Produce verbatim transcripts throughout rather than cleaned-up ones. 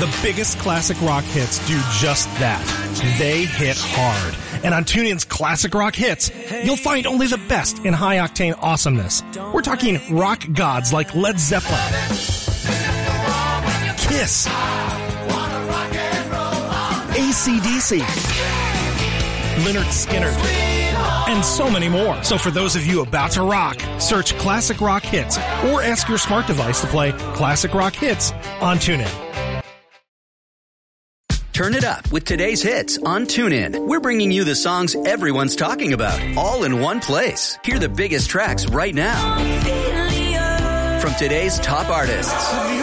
The biggest classic rock hits do just that. They hit hard. And on TuneIn's Classic Rock Hits, you'll find only the best in high-octane awesomeness. We're talking rock gods like Led Zeppelin, Kiss, A C D C, Lynyrd Skynyrd, and so many more. So for those of you about to rock, search Classic Rock Hits or ask your smart device to play Classic Rock Hits on TuneIn. Turn it up with today's hits on TuneIn. We're bringing you the songs everyone's talking about, all in one place. Hear the biggest tracks right now from today's top artists.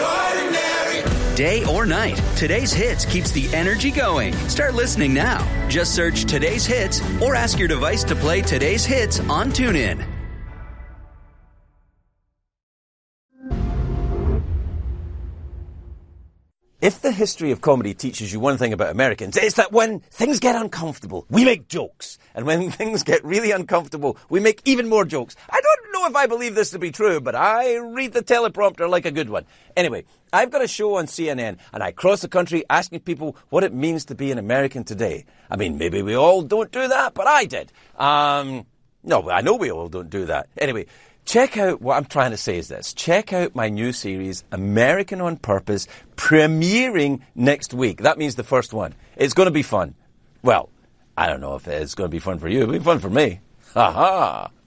Day or night, today's hits keeps the energy going. Start listening now. Just search today's hits or ask your device to play today's hits on TuneIn. If the history of comedy teaches you one thing about Americans, it's that when things get uncomfortable, we make jokes. And when things get really uncomfortable, we make even more jokes. I don't know if I believe this to be true, but I read the teleprompter like a good one. Anyway, I've got a show on C N N, and I cross the country asking people what it means to be an American today. I mean, maybe we all don't do that, but I did. Um, no, I know we all don't do that. Anyway, check out, what I'm trying to say is this. Check out my new series, American on Purpose, premiering next week. That means the first one. It's going to be fun. Well, I don't know if it's going to be fun for you. It'll be fun for me. Ha ha.